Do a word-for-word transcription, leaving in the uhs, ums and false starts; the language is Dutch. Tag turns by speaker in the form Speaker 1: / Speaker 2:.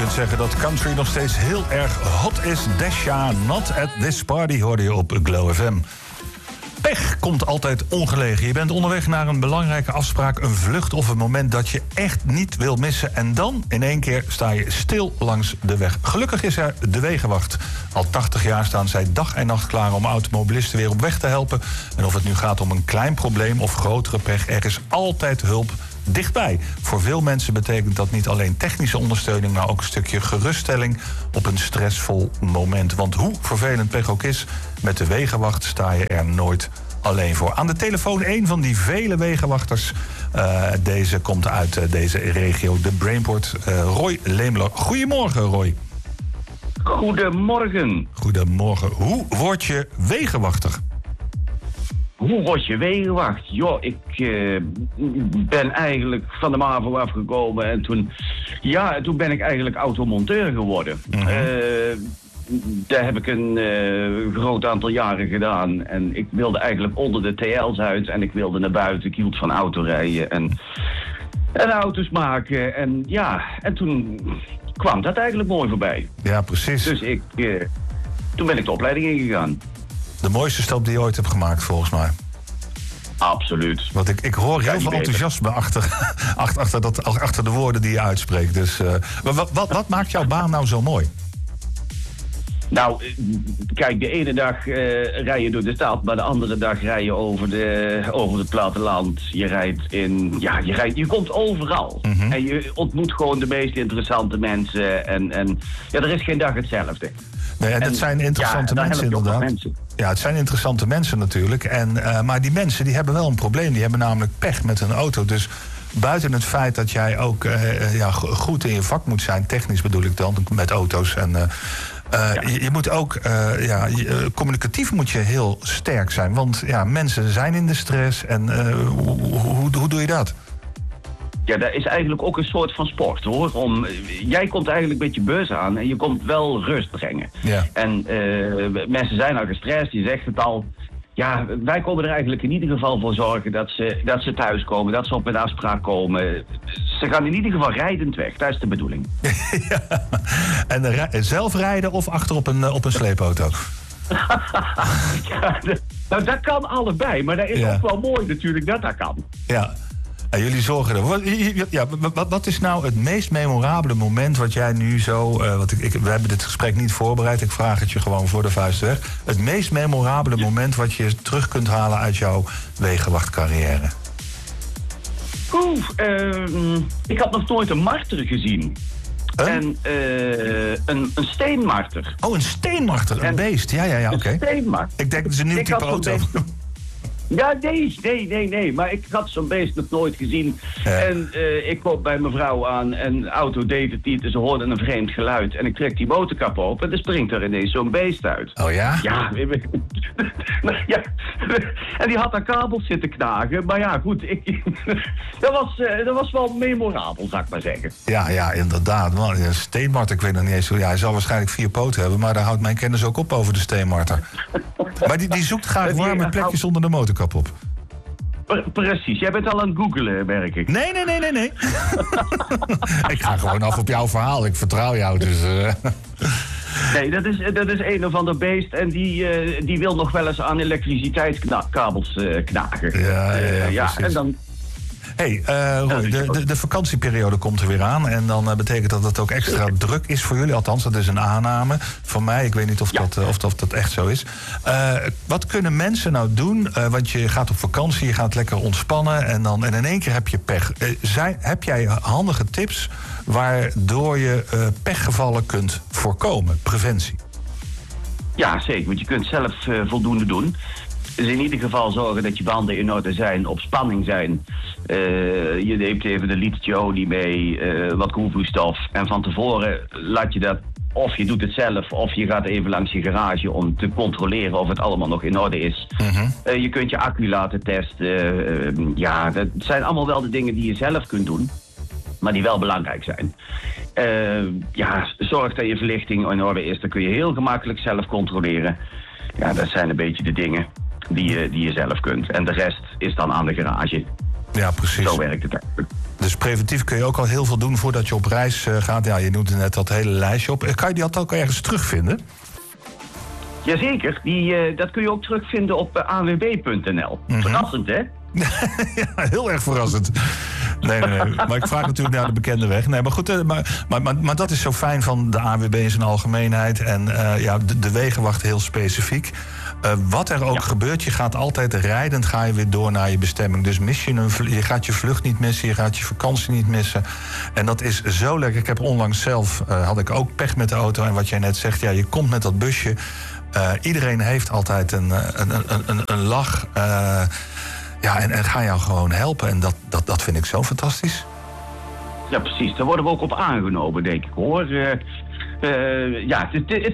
Speaker 1: kunt zeggen dat country nog steeds heel erg hot is. Desha, Not at This Party, hoorde je op Glow F M. Pech komt altijd ongelegen. Je bent onderweg naar een belangrijke afspraak, een vlucht of een moment dat je echt niet wil missen. En dan in één keer sta je stil langs de weg. Gelukkig is er de Wegenwacht. Al tachtig jaar staan zij dag en nacht klaar om automobilisten weer op weg te helpen. En of het nu gaat om een klein probleem of grotere pech, er is altijd hulp dichtbij. Voor veel mensen betekent dat niet alleen technische ondersteuning, maar ook een stukje geruststelling op een stressvol moment. Want hoe vervelend pech ook is, met de Wegenwacht sta je er nooit alleen voor. Aan de telefoon één van die vele wegenwachters. Uh, deze komt uit uh, deze regio, de Brainport. Uh, Roy Leemler. Goedemorgen, Roy.
Speaker 2: Goedemorgen.
Speaker 1: Goedemorgen. Hoe word je wegenwachter?
Speaker 2: Hoe word je wegenwacht? Joh, ik uh, ben eigenlijk van de MAVO afgekomen en toen, ja, toen ben ik eigenlijk automonteur geworden. Mm-hmm. Uh, daar heb ik een uh, groot aantal jaren gedaan en ik wilde eigenlijk onder de T L's uit en ik wilde naar buiten. Ik hield van autorijden en, en auto's maken en ja, en toen kwam dat eigenlijk mooi voorbij.
Speaker 1: Ja, precies.
Speaker 2: Dus ik, uh, toen ben ik de opleiding ingegaan.
Speaker 1: De mooiste stap die je ooit hebt gemaakt, volgens mij.
Speaker 2: Absoluut.
Speaker 1: Want ik, ik hoor heel veel enthousiasme achter, achter, achter, dat, achter de woorden die je uitspreekt. Dus, uh, wat, wat, wat maakt jouw baan nou zo mooi?
Speaker 2: Nou, kijk, de ene dag uh, rij je door de stad, maar de andere dag rij je over, de, over het platteland. Je rijdt in, ja, je, rijdt, je komt overal. Mm-hmm. En je ontmoet gewoon de meest interessante mensen. En, en ja, er is geen dag hetzelfde.
Speaker 1: Nee, en, en dat zijn interessante ja, mensen inderdaad. Mensen. Ja, het zijn interessante mensen natuurlijk. En, uh, maar die mensen die hebben wel een probleem. Die hebben namelijk pech met hun auto. Dus buiten het feit dat jij ook uh, ja, goed in je vak moet zijn, technisch bedoel ik dan, met auto's en... Uh, Uh, ja. je, je moet ook, uh, ja, je, uh, communicatief moet je heel sterk zijn. Want ja, mensen zijn in de stress. En uh, hoe, hoe, hoe doe je dat?
Speaker 2: Ja, dat is eigenlijk ook een soort van sport, hoor. Om, jij komt eigenlijk met je bus aan en je komt wel rust brengen. Ja. En uh, mensen zijn al gestrest, je zegt het al. Ja, wij komen er eigenlijk in ieder geval voor zorgen dat ze, dat ze thuiskomen, dat ze op een afspraak komen. Ze gaan in ieder geval rijdend weg, dat is de bedoeling.
Speaker 1: Ja. En uh, zelf rijden of achter op een, uh, op een sleepauto?
Speaker 2: Ja, de, nou, dat kan allebei, maar dat is ja. ook wel mooi natuurlijk dat dat kan.
Speaker 1: Ja. En jullie zorgen er. Ja, wat, wat is nou het meest memorabele moment wat jij nu zo... Uh, wat ik, ik, we hebben dit gesprek niet voorbereid, ik vraag het je gewoon voor de vuist weg. Het meest memorabele moment wat je terug kunt halen uit jouw wegenwachtcarrière?
Speaker 2: Oeh, uh, ik had nog nooit een marter gezien. Een? En uh, een, een steenmarter.
Speaker 1: Oh, een steenmarter, een en, beest. Ja, ja, ja, oké. Okay.
Speaker 2: Een steenmarter.
Speaker 1: Ik denk dat ze een nieuw type auto.
Speaker 2: Ja, nee, nee, nee, nee. Maar ik had zo'n beest nog nooit gezien. Ja. En uh, ik kom bij mijn vrouw aan en de auto deed het niet. En ze hoorden een vreemd geluid. En ik trek die motorkap open en er springt er ineens zo'n beest uit.
Speaker 1: Oh ja?
Speaker 2: Ja. ja. En die had aan kabels zitten knagen. Maar ja, goed. Ik, dat, was, uh, dat was wel memorabel, zou ik maar zeggen.
Speaker 1: Ja, ja, inderdaad. Man, een steenmarter, ik weet nog niet eens hoe. Ja, hij zal waarschijnlijk vier poten hebben. Maar daar houdt mijn kennis ook op over de steenmarter. Maar die, die zoekt graag warme plekjes onder de motorkap op.
Speaker 2: Precies, jij bent al aan het googelen, merk ik.
Speaker 1: Nee, nee, nee, nee, nee. Ik ga gewoon af op jouw verhaal, ik vertrouw jou, dus... Uh...
Speaker 2: Nee, dat is, dat is een of ander beest en die, uh, die wil nog wel eens aan elektriciteitskabels uh, knagen.
Speaker 1: Ja, ja, ja,
Speaker 2: uh, ja en dan...
Speaker 1: Hey, uh, Roy, de, de, de vakantieperiode komt er weer aan. En dan uh, betekent dat het ook extra druk is voor jullie. Althans, dat is een aanname van mij. Ik weet niet of, ja. dat, uh, of, of dat echt zo is. Uh, wat kunnen mensen nou doen? Uh, want je gaat op vakantie, je gaat lekker ontspannen. En, dan, en in één keer heb je pech. Uh, zijn, heb jij handige tips waardoor je uh, pechgevallen kunt voorkomen? Preventie.
Speaker 2: Ja, zeker. Want je kunt zelf uh, voldoende doen. Dus in ieder geval zorgen dat je banden in orde zijn, op spanning zijn. Uh, je neemt even een litertje olie mee, uh, wat koelvloeistof. En van tevoren laat je dat, of je doet het zelf, of je gaat even langs je garage om te controleren of het allemaal nog in orde is. Mm-hmm. Uh, je kunt je accu laten testen. Uh, ja, dat zijn allemaal wel de dingen die je zelf kunt doen, maar die wel belangrijk zijn. Uh, ja, zorg dat je verlichting in orde is. Dan kun je heel gemakkelijk zelf controleren. Ja, dat zijn een beetje de dingen die je, die je zelf kunt. En de rest is dan aan de garage.
Speaker 1: Ja, precies.
Speaker 2: Zo werkt het eigenlijk.
Speaker 1: Dus preventief kun je ook al heel veel doen voordat je op reis uh, gaat. Ja, je noemde net dat hele lijstje op. Kan je die altijd ook ergens terugvinden?
Speaker 2: Jazeker, die, uh, dat kun je ook terugvinden op uh, a w b punt n l. Mm-hmm. Verrassend, hè?
Speaker 1: Ja, heel erg verrassend. Nee, nee, nee. Maar ik vraag natuurlijk naar de bekende weg. Nee, maar goed, uh, maar, maar, maar, maar dat is zo fijn van de A W B in zijn algemeenheid. En uh, ja, de, de wegenwacht heel specifiek. Uh, wat er ook ja. gebeurt, je gaat altijd rijdend ga je weer door naar je bestemming. Dus mis je een vl- je gaat je vlucht niet missen, je gaat je vakantie niet missen. En dat is zo lekker. Ik heb onlangs zelf, uh, had ik ook pech met de auto. En wat jij net zegt, ja, je komt met dat busje. Uh, iedereen heeft altijd een, een, een, een, een lach. Uh, ja, en, en ga jou gewoon helpen. En dat, dat, dat vind ik zo fantastisch.
Speaker 2: Ja, precies. Daar worden we ook op aangenomen, denk ik, hoor. Uh, uh, ja, het, het,